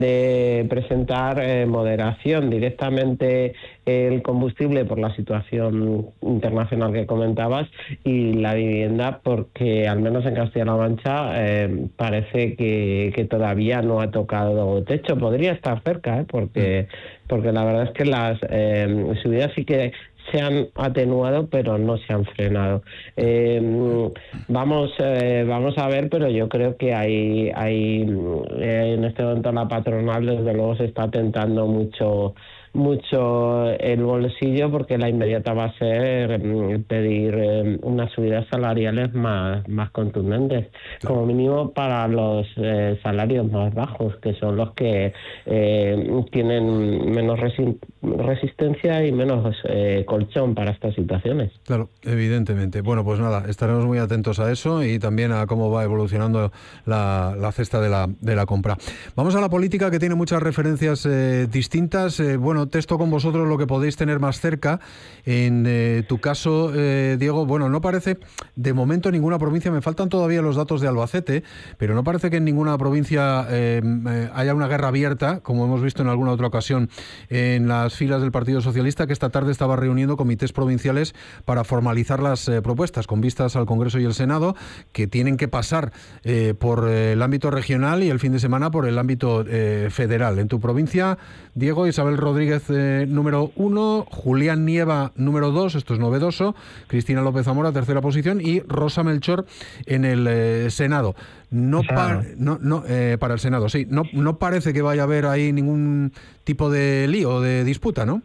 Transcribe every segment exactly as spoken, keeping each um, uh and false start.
de presentar eh, moderación directamente el combustible por la situación internacional que comentabas y la vivienda porque al menos en Castilla-La Mancha eh, parece que, que todavía no ha tocado techo. Podría estar cerca, ¿eh? porque porque la verdad es que las eh, subidas sí que se han atenuado, pero no se han frenado. Eh, vamos eh, vamos a ver, pero yo creo que hay, hay eh, en este momento la patronal desde luego se está tentando mucho mucho el bolsillo porque la inmediata va a ser eh, pedir eh, unas subidas salariales más, más contundentes, como mínimo para los eh, salarios más bajos, que son los que eh, tienen menos resi- resistencia y menos eh, colchón para estas situaciones. Claro, evidentemente. Bueno, pues nada, estaremos muy atentos a eso y también a cómo va evolucionando la, la cesta de la, de la compra. Vamos a la política, que tiene muchas referencias eh, distintas. Eh, bueno, testo con vosotros lo que podéis tener más cerca. En eh, tu caso, eh, Diego, bueno, no parece de momento en ninguna provincia, me faltan todavía los datos de Albacete, pero no parece que en ninguna provincia eh, eh, haya una guerra abierta, como hemos visto en alguna otra ocasión en las filas del Partido Socialista, que esta tarde estaba reuniendo comités provinciales para formalizar las eh, propuestas con vistas al Congreso y el Senado, que tienen que pasar eh, por eh, el ámbito regional y el fin de semana por el ámbito eh, federal. En tu provincia, Diego, Isabel Rodríguez eh, número uno, Julián Nieva número dos, esto es novedoso, Cristina López Zamora tercera posición y Rosa Melchor en el eh, Senado. No, pa- no, no eh, para el Senado, sí. No, no parece que vaya a haber ahí ningún tipo de lío, de disputa, ¿no?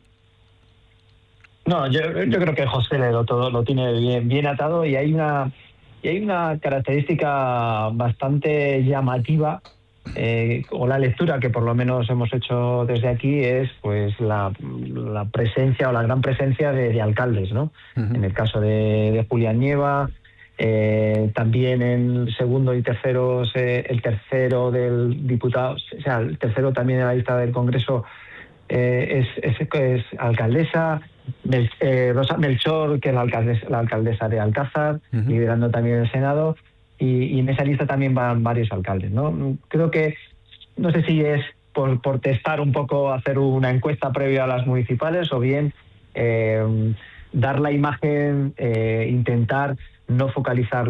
No, yo, yo creo que José lo, todo, lo tiene bien, bien atado y hay una y hay una característica bastante llamativa, eh, o la lectura que por lo menos hemos hecho desde aquí es pues la, la presencia o la gran presencia de, de alcaldes, ¿no? Uh-huh. En el caso de, de Julián Nieva, eh, también en segundo y tercero, eh, el tercero del diputado, o sea, el tercero también en la lista del Congreso eh, es, es, es alcaldesa. Mel, eh, Rosa Melchor, que es la alcaldesa, la alcaldesa de Alcázar, uh-huh. liderando también el Senado, y, y en esa lista también van varios alcaldes, ¿no? Creo que, no sé si es por, por testar un poco, hacer una encuesta previa a las municipales, o bien eh, dar la imagen, eh, intentar no focalizar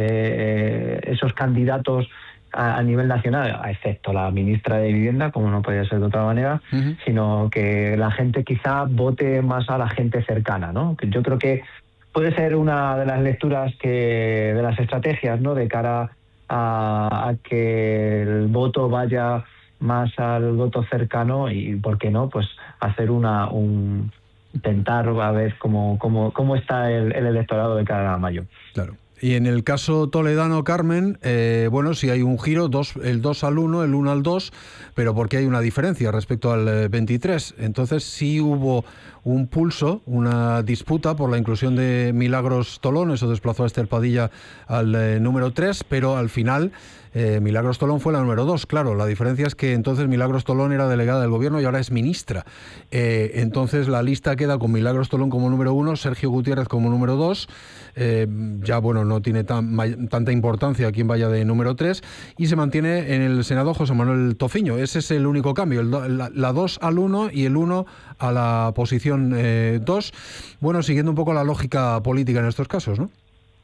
eh, esos candidatos a, a nivel nacional, excepto la ministra de Vivienda, como no podía ser de otra manera, uh-huh. sino que la gente quizá vote más a la gente cercana, ¿no? Yo creo que puede ser una de las lecturas que de las estrategias, ¿no? De cara a, a que el voto vaya más al voto cercano y, ¿por qué no? Pues hacer una un intentar a ver cómo cómo cómo está el, el electorado de cara a mayo. Claro. Y en el caso toledano, Carmen, eh, bueno, sí hay un giro, dos, el dos al uno, el uno al dos, pero porque hay una diferencia respecto al veintitrés. Entonces sí hubo un pulso, una disputa por la inclusión de Milagros Tolón, eso desplazó a Esther Padilla al eh, número tres, pero al final eh, Milagros Tolón fue la número dos. Claro, la diferencia es que entonces Milagros Tolón era delegada del gobierno y ahora es ministra. Eh, entonces la lista queda con Milagros Tolón como número uno, Sergio Gutiérrez como número dos, eh, ya bueno, no tiene tan, tanta importancia quien vaya de número tres, y se mantiene en el Senado José Manuel Tociño. Ese es el único cambio, el do, la, la dos al uno y el uno a la posición eh, dos. Bueno, siguiendo un poco la lógica política en estos casos, ¿no?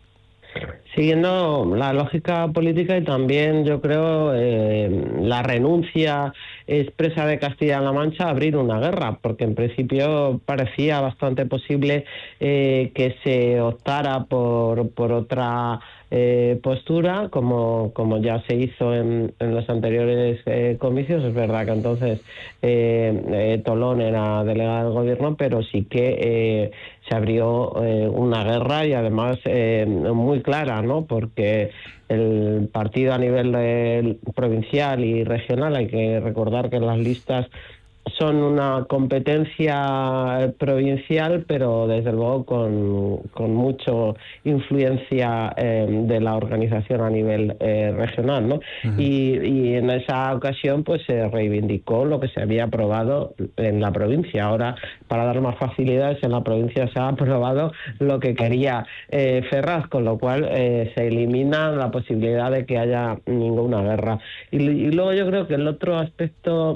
Siguiendo la lógica política y también, yo creo, eh, la renuncia expresa de Castilla-La Mancha a abrir una guerra, porque en principio parecía bastante posible eh, que se optara por, por otra eh, postura, como, como ya se hizo en, en los anteriores eh, comicios. Es verdad que entonces eh, eh, Tolón era delegada del gobierno, pero sí que eh, se abrió eh, una guerra y además eh, muy clara, ¿no? Porque el partido a nivel eh, provincial y regional, hay que recordar que las listas son una competencia provincial, pero desde luego con, con mucha influencia eh, de la organización a nivel eh, regional, ¿no? Uh-huh. y, y en esa ocasión pues se reivindicó lo que se había aprobado en la provincia. Ahora, para dar más facilidades, en la provincia se ha aprobado lo que quería eh, Ferraz, con lo cual eh, se elimina la posibilidad de que haya ninguna guerra. Y, y luego yo creo que el otro aspecto